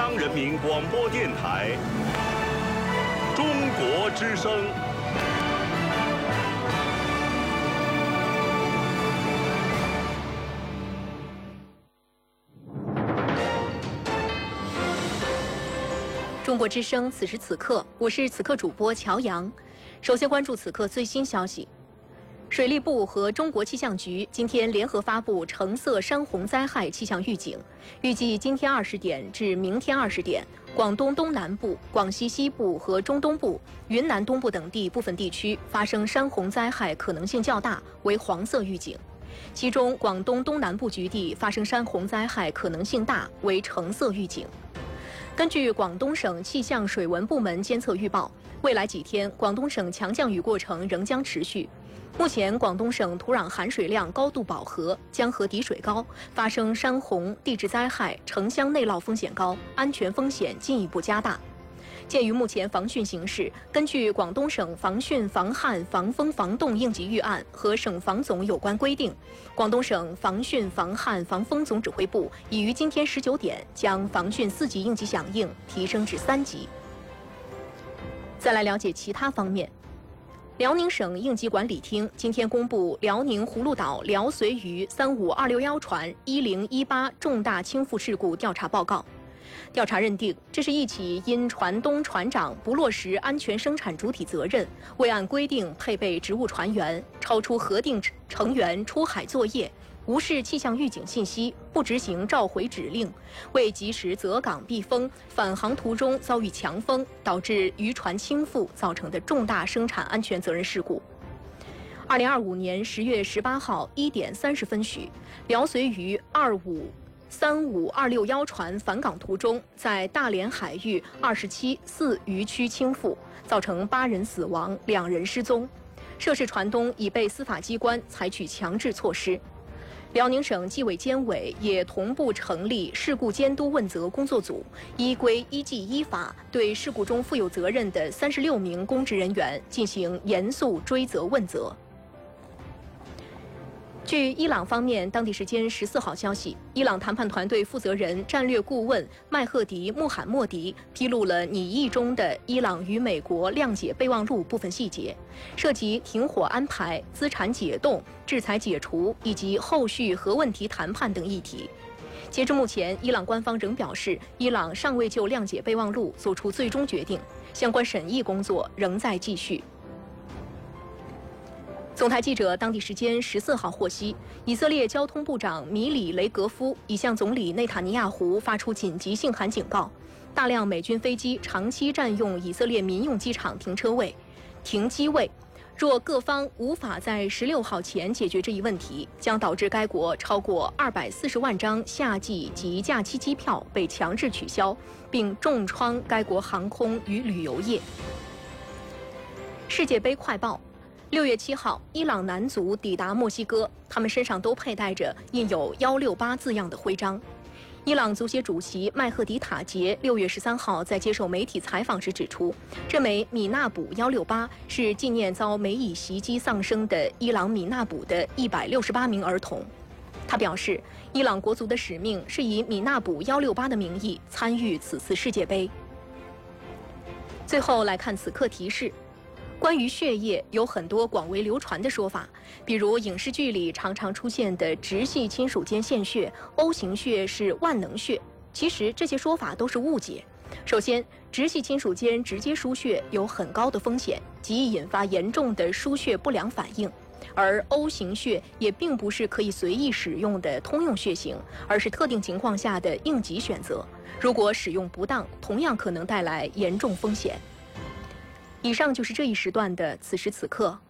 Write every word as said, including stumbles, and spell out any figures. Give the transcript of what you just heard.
央人民广播电台中国之声。 中国之声，此时此刻，我是此刻主播乔阳。首先关注此刻最新消息。水利部和中国气象局今天联合发布橙色山洪灾害气象预警，预计今天二十点至明天二十点，广东东南部、广西西部和中东部、云南东部等地部分地区发生山洪灾害可能性较大，为黄色预警。其中，广东东南部局地发生山洪灾害可能性大，为橙色预警。根据广东省气象水文部门监测预报，未来几天广东省强降雨过程仍将持续。目前，广东省土壤含水量高度饱和，江河底水高，发生山洪、地质灾害、城乡内涝风险高，安全风险进一步加大。鉴于目前防汛形势，根据广东省防汛防旱防风防冻应急预案和省防总有关规定，广东省防汛防旱防风总指挥部已于今天十九点将防汛四级应急响应提升至三级。再来了解其他方面。辽宁省应急管理厅今天公布辽宁葫芦岛辽绥渝三五二六幺船一零一八重大倾覆事故调查报告。调查认定，这是一起因船东船长不落实安全生产主体责任，未按规定配备职务船员，超出核定成员出海作业，无视气象预警信息，不执行召回指令，未及时择港避风，返航途中遭遇强风，导致渔船倾覆造成的重大生产安全责任事故。二零二五年十月十八号一点三十分许，辽绥渝二五三五二六幺船返港途中，在大连海域二十七四渔区倾覆，造成八人死亡，两人失踪。涉事船东已被司法机关采取强制措施。辽宁省纪委监委也同步成立事故监督问责工作组，依规依纪依法对事故中负有责任的三十六名公职人员进行严肃追责问责。据伊朗方面当地时间十四号消息，伊朗谈判团队负责人、战略顾问麦赫迪·穆罕默迪披露了拟议中的伊朗与美国谅解备忘录部分细节，涉及停火安排、资产解冻、制裁解除以及后续核问题谈判等议题。截至目前，伊朗官方仍表示，伊朗尚未就谅解备忘录作出最终决定，相关审议工作仍在继续。总台记者当地时间十四号获悉，以色列交通部长米里雷格夫已向总理内塔尼亚胡发出紧急信函警告，大量美军飞机长期占用以色列民用机场停车位、停机位。若各方无法在十六号前解决这一问题，将导致该国超过二百四十万张夏季及假期机票被强制取消，并重创该国航空与旅游业。世界杯快报。六月七号，伊朗男足抵达墨西哥，他们身上都佩戴着印有一六八字样的徽章。伊朗足协主席麦赫迪塔杰六月十三号在接受媒体采访时指出，这枚米纳卜一六八是纪念遭美以袭击丧生的伊朗米纳卜的一百六十八名儿童。他表示，伊朗国足的使命是以米纳卜一六八的名义参与此次世界杯。最后来看此刻提示。关于血液有很多广为流传的说法，比如影视剧里常常出现的直系亲属间献血、O 型血是万能血。其实这些说法都是误解。首先，直系亲属间直接输血有很高的风险，极易引发严重的输血不良反应。而 O 型血也并不是可以随意使用的通用血型，而是特定情况下的应急选择。如果使用不当，同样可能带来严重风险。以上就是这一时段的此时此刻。